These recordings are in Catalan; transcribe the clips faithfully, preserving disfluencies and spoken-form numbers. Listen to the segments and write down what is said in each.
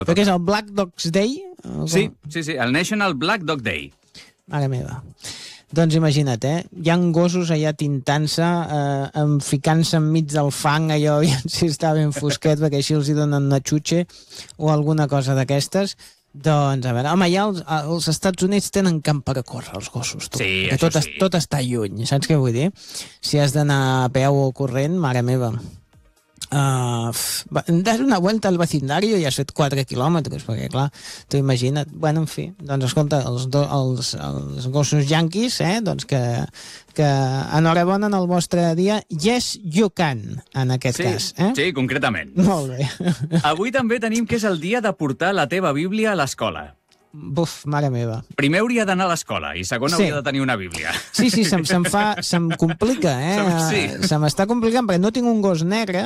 Però què és el Black Dogs Day? Sí, sí, sí, el National Black Dog Day. Mare meva. Doncs imagina't, eh? Hi ha gossos allà tintant-se, eh, ficant-se enmig del fang, allò, si està ben fosquet, perquè així els hi donen una xutxe o alguna cosa d'aquestes. Doncs, a veure, home, ja els, els Estats Units tenen camp per a córrer, els gossos, tu. Sí, que això tot, sí. Tot està lluny, saps què vull dir? Si has d'anar a peu o corrent, mare meva. Uh, das una vuelta al vecindario i has fet quatre quilòmetres, perquè clar, tu imagina't. Bueno, en fi, doncs escolta, els, do, els, els gossos yanquis, eh, doncs que, que enhorabona en el vostre dia. Yes, you can, en aquest sí, cas. Eh? Sí, concretament. Molt bé. Avui també tenim que és el dia de portar la teva Bíblia a l'escola. Buf, mare meva. Primer hauria d'anar a l'escola i segon Sí. hauria de tenir una Bíblia. Sí, sí, se'm, se'm fa... Se'm complica, eh? Sí. Se m'està complicant perquè no tinc un gos negre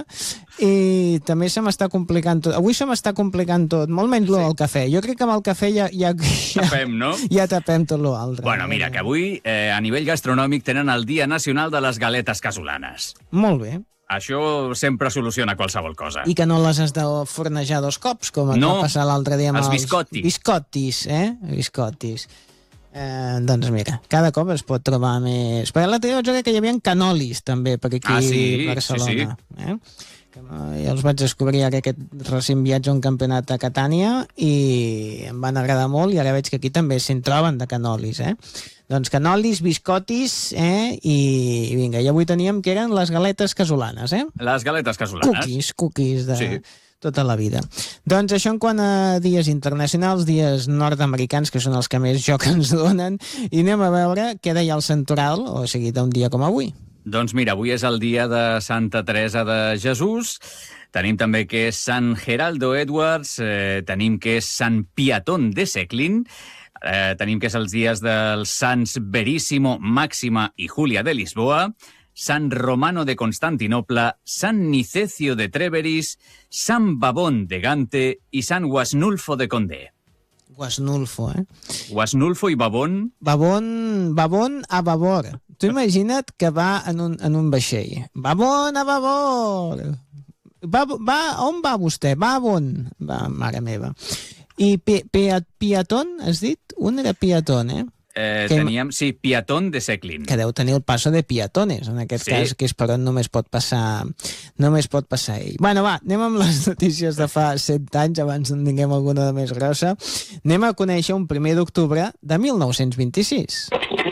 i també se m'està complicant tot. Avui se m'està complicant tot, molt menys lo Sí. del cafè. Jo crec que amb el cafè ja... ja, ja Tapem, no? Ja tapem tot lo altre. Bueno, mira, que avui, eh, a nivell gastronòmic, tenen el Dia Nacional de les Galetes Casolanes. Molt bé. Això sempre soluciona qualsevol cosa. I que no les has de fornejar dos cops, com et No, va passar l'altre dia amb els els... biscottis. Biscottis, eh? Biscottis. Eh, doncs mira, cada cop es pot trobar més... Perquè l'altre dia jo crec que hi havia canolis, també, per aquí Ah, sí? a Barcelona. Sí, Eh? Que, eh, jo els vaig descobrir ara aquest recent viatge a un campionat a Catània i em van agradar molt i ara veig que aquí també se'n troben de canolis, eh? Doncs canolis, biscotis, eh? I, i vinga, i avui teníem que eren les galetes casolanes, eh? Les galetes casolanes. Cookies, cookies de... Sí. tota la vida. Doncs això en quant a dies internacionals, dies nord-americans, que són els que més joc ens donen, i anem a veure què deia el santoral, o sigui, d'un dia com avui. Doncs mira, avui és el dia de Santa Teresa de Jesús, tenim també que és Sant Geraldo Edwards, eh, tenim que és Sant Piatón de Seclin, eh, tenim que és els dies dels Sants Veríssimo, Màxima i Júlia de Lisboa, Sant Romano de Constantinople, Sant Nicecio de Treveris, Sant Babón de Gante i Sant Guasnulfo de Condé. Guasnulfo, eh? Guasnulfo i Babón... Babón, babón a babor. Tu imagina't que va en un, en un vaixell. Babón a babor! Va, va, on va vostè? Va on? Va, mare meva. I pi, pi, piatón, has dit? Un era piatón, eh? Eh, que, teníem, sí, Piatón de Seclin. Que deu tenir el passo de piatones, en aquest Sí. cas, que és per on només pot passar només pot passar ell. Bueno, va, anem amb les notícies de fa set anys, abans en tinguem alguna de més grossa. Anem a conèixer un primer d'octubre de mil nou-cents vint-i-sis.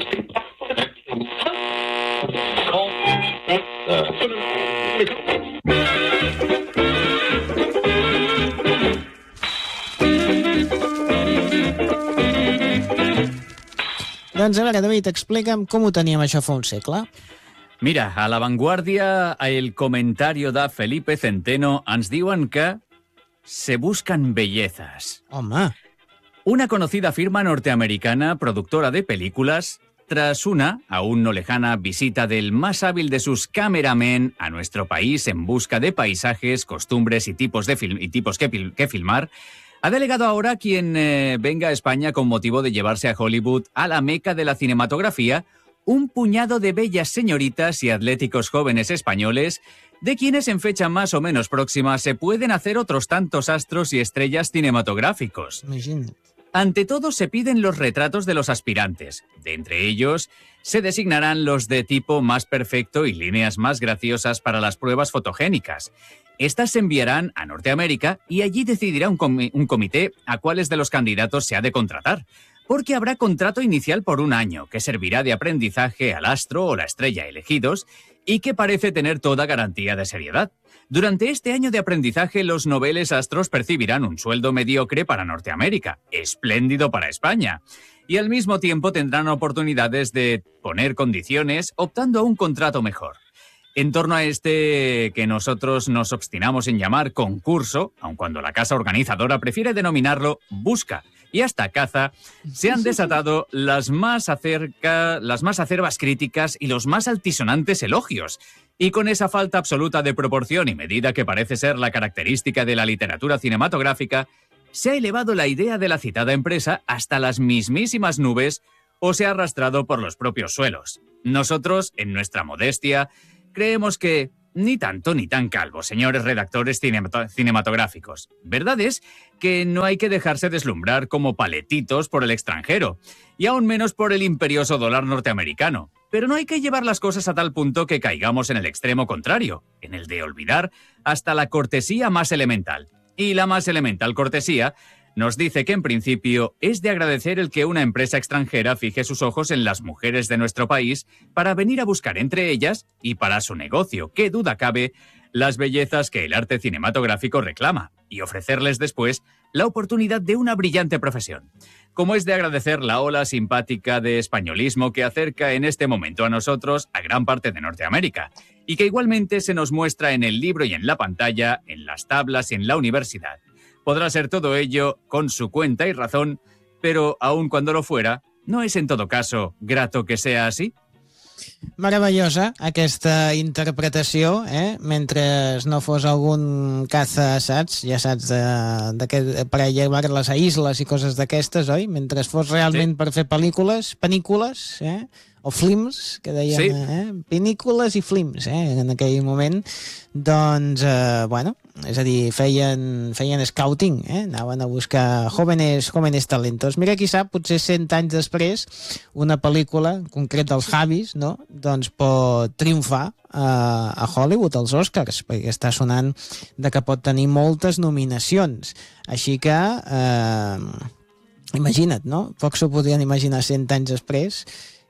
Doncs a veure, David, explica'm com ho teníem això fa un segle. Mira, a La Vanguardia, el comentario de Felipe Centeno ens diuen que se buscan bellezas. Home, Una conocida firma norteamericana, productora de películas, tras una, aún no lejana, visita del más hábil de sus cameramen a nuestro país en busca de paisajes, costumbres y tipos, de fil- y tipos que, fil- que filmar, ha delegado ahora a quien eh, venga a España con motivo de llevarse a Hollywood, a la meca de la cinematografía, un puñado de bellas señoritas y atléticos jóvenes españoles, de quienes en fecha más o menos próxima se pueden hacer otros tantos astros y estrellas cinematográficos. imagina't. Ante todo se piden los retratos de los aspirantes. De entre ellos, se designarán los de tipo más perfecto y líneas más graciosas para las pruebas fotogénicas. Estas se enviarán a Norteamérica y allí decidirá un, comi- un comité a cuáles de los candidatos se ha de contratar, porque habrá contrato inicial por un año que servirá de aprendizaje al astro o la estrella elegidos y que parece tener toda garantía de seriedad. Durante este año de aprendizaje, los noveles astros percibirán un sueldo mediocre para Norteamérica, espléndido para España, y al mismo tiempo tendrán oportunidades de poner condiciones optando a un contrato mejor. En torno a este que nosotros nos obstinamos en llamar concurso, aun cuando la casa organizadora prefiere denominarlo busca y hasta caza, se han desatado las más, acerca, las más acerbas críticas y los más altisonantes elogios. Y con esa falta absoluta de proporción y medida que parece ser la característica de la literatura cinematográfica, se ha elevado la idea de la citada empresa hasta las mismísimas nubes o se ha arrastrado por los propios suelos. Nosotros, en nuestra modestia, creemos que, Ni tanto ni tan calvo, señores redactores cinemat- cinematográficos. Verdad es que no hay que dejarse deslumbrar como paletitos por el extranjero, y aún menos por el imperioso dólar norteamericano. Pero no hay que llevar las cosas a tal punto que caigamos en el extremo contrario, en el de olvidar hasta la cortesía más elemental. Y la más elemental cortesía nos dice que en principio es de agradecer el que una empresa extranjera fije sus ojos en las mujeres de nuestro país para venir a buscar entre ellas, y para su negocio, qué duda cabe, las bellezas que el arte cinematográfico reclama, y ofrecerles después la oportunidad de una brillante profesión. Como es de agradecer la ola simpática de españolismo que acerca en este momento a nosotros a gran parte de Norteamérica, y que igualmente se nos muestra en el libro y en la pantalla, en las tablas y en la universidad. Podrá ser todo ello con su cuenta y razón, però, aun cuando lo fuera, ¿no es en todo caso grato que sea así? Meravellosa aquesta interpretació, eh? Mentre no fos algun caza, saps? Ja saps, de, de que, per llevar-les a isles i coses d'aquestes, oi? Mentre fos realment sí. per fer pel·lícules, panícules, eh? O films, que deien, sí. eh? Pinícules i films, eh? En aquell moment, doncs, eh, bueno, és a dir, feien, feien scouting, eh? Anaven a buscar jóvenes, jóvenes talentos. Mira, qui sap, potser cent anys després, una pel·lícula, en concret dels Javis, no?, doncs pot triomfar a, a Hollywood, als Oscars, perquè està sonant de que pot tenir moltes nominacions. Així que, eh, imagina't, no? Poc s'ho podien imaginar cent anys després,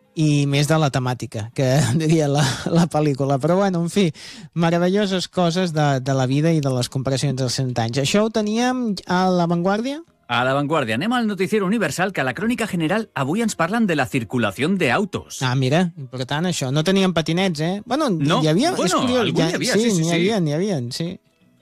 i més de la temàtica, que diria la, la pel·lícula. Però, bueno, en fi, meravelloses coses de, de la vida i de les comparacions dels cent anys. Això ho teníem a La Vanguardia? A La Vanguardia. Anem al noticiero Universal, que a la Crònica General avui ens parlen de la circulació d'autos. Ah, mira, important això. No teníem patinets, eh? Bueno, no, hi havia... bueno, algun hi havia, sí, sí, sí. N'hi havia, n'hi havia, sí.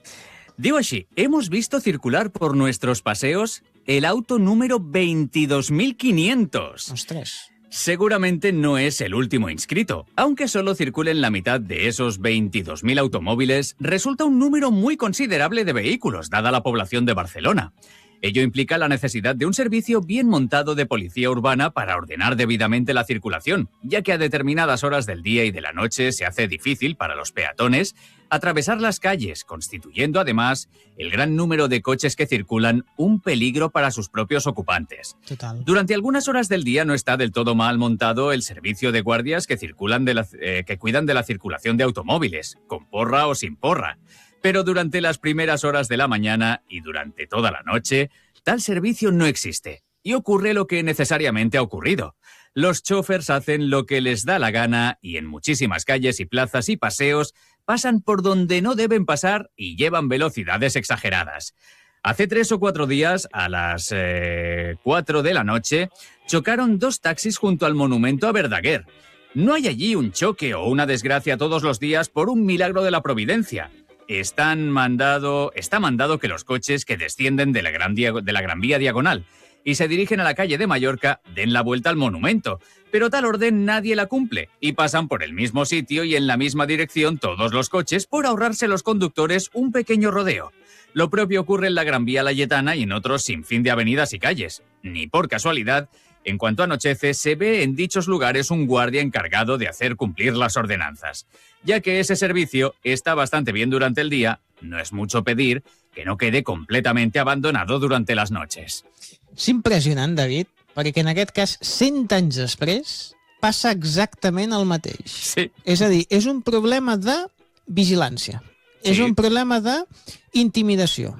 Digo así, hemos visto circular por nuestros paseos el auto número veintidós mil quinientos. Ostras. Seguramente no es el último inscrito. Aunque solo circulen la mitad de esos veintidós mil automóviles, resulta un número muy considerable de vehículos, dada la población de Barcelona. Ello implica la necesidad de un servicio bien montado de policía urbana para ordenar debidamente la circulación, ya que a determinadas horas del día y de la noche se hace difícil para los peatones atravesar las calles, constituyendo además el gran número de coches que circulan un peligro para sus propios ocupantes. Total. Durante algunas horas del día no está del todo mal montado el servicio de guardias que, circulan de la, eh, que cuidan de la circulación de automóviles, con porra o sin porra. Pero durante las primeras horas de la mañana y durante toda la noche, tal servicio no existe. Y ocurre lo que necesariamente ha ocurrido. Los chófers hacen lo que les da la gana y en muchísimas calles y plazas y paseos pasan por donde no deben pasar y llevan velocidades exageradas. Hace tres o cuatro días, a las eh, cuatro de la noche, chocaron dos taxis junto al monumento a Verdaguer. No hay allí un choque o una desgracia todos los días por un milagro de la providencia. Están mandado, está mandado que los coches que descienden de la, gran dia- de la Gran Vía Diagonal y se dirigen a la calle de Mallorca den la vuelta al monumento, pero tal orden nadie la cumple y pasan por el mismo sitio y en la misma dirección todos los coches por ahorrarse los conductores un pequeño rodeo. Lo propio ocurre en la Gran Vía Layetana y en otros sinfín de avenidas y calles. Ni por casualidad, en cuanto anochece, se ve en dichos lugares un guardia encargado de hacer cumplir las ordenanzas. Ya que ese servicio está bastante bien durante el día, no es mucho pedir que no quede completamente abandonado durante las noches. És impressionant, David, perquè en aquest cas, cent anys després, passa exactament el mateix. Sí. És a dir, és un problema de vigilància. Sí. És un problema d'intimidació.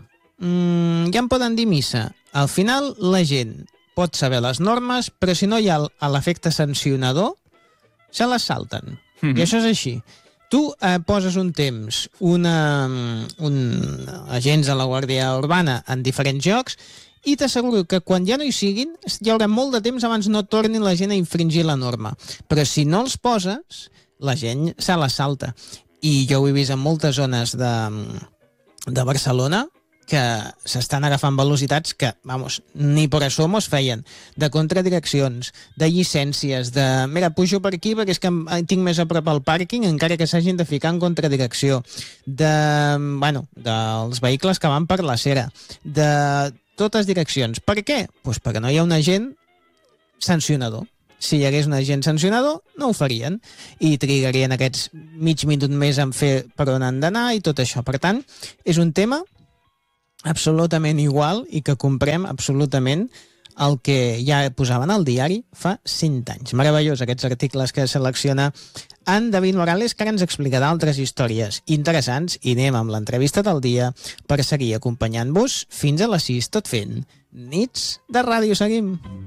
Mm, ja en poden dir missa. Al final, la gent pot saber les normes, però si no hi ha l'efecte sancionador, se les salten. Mm-hmm. I això és així. Tu eh, poses un temps, una, un agents de la Guàrdia Urbana en diferents llocs i t'asseguro que quan ja no hi siguin hi haurà molt de temps abans no torni la gent a infringir la norma. Però si no els poses, la gent se la salta. I jo ho he vist en moltes zones de, de Barcelona que s'estan agafant velocitats que, vamos, ni por asomos feien, de contradireccions, de llicències, de, mira, pujo per aquí perquè és que tinc més a prop al pàrquing encara que s'hagin de ficar en contradirecció, de, bueno, dels vehicles que van per la cera, de totes direccions. Per què? Pues perquè no hi ha un agent sancionador. si hi hagués un agent sancionador, no ho farien. I trigarien aquests mig minut més en fer per on han d'anar i tot això. Per tant, és un tema absolutament igual i que comprem absolutament el que ja posaven al diari fa cent anys. Meravellós, aquests articles que selecciona en David Morales, que ara ens explicarà altres històries interessants, i anem amb l'entrevista del dia per seguir acompanyant-vos fins a les sis, tot fent Nits de Ràdio. Seguim.